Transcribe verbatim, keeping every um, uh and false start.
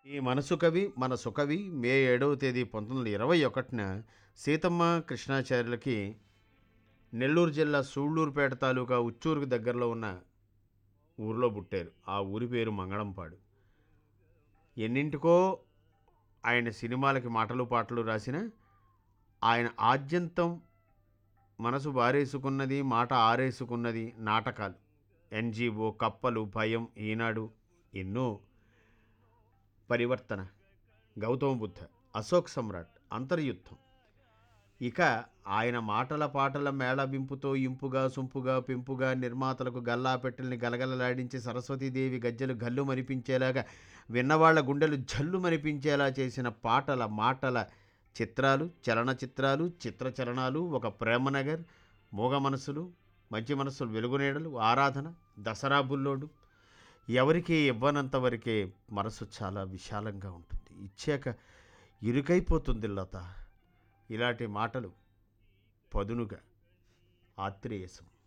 ఈ మనసు కవి మన సుకవి మే ఏడవ తేదీ పంతొమ్మిది వందల ఇరవై ఒకటిన సీతమ్మ కృష్ణాచార్యులకి నెల్లూరు జిల్లా సూళ్లూరుపేట తాలూకా ఉచ్చూరుకు దగ్గరలో ఉన్న ఊరిలో పుట్టారు. ఆ ఊరి పేరు మంగళంపాడు. ఎన్నింటికో ఆయన సినిమాలకి మాటలు పాటలు రాసిన ఆయన ఆద్యంతం మనసు బారేసుకున్నది, మాట ఆరేసుకున్నది నాటకాలు. ఎన్జిఓ, కప్పలు, భయం, ఈనాడు, ఎన్నో, పరివర్తన, గౌతమ బుద్ధ, అశోక్ సమ్రాట్, అంతర్యుద్ధం. ఇక ఆయన మాటల పాటల మేళవింపుతో ఇంపుగా సొంపుగా పెంపుగా నిర్మాతలకు గల్లా పెట్టెల్ని గలగలలాడించి సరస్వతీదేవి గజ్జలు గల్లు మరిపించేలాగా విన్నవాళ్ల గుండెలు జల్లు మరిపించేలా చేసిన పాటల మాటల చిత్రాలు, చలనచిత్రాలు, చిత్రచరణాలు, ఒక ప్రేమనగర్, మూగ మనసులు, మంచి మనసులు, వెలుగునేడలు, ఆరాధన, దసరా బుల్లోడు. ఎవరికి ఇవ్వనంత వరకే మనసు చాలా విశాలంగా ఉంటుంది, ఇచ్చాక ఇరుకైపోతుంది లత. ఇలాంటి మాటలు పదునుగా ఆత్రేయసం.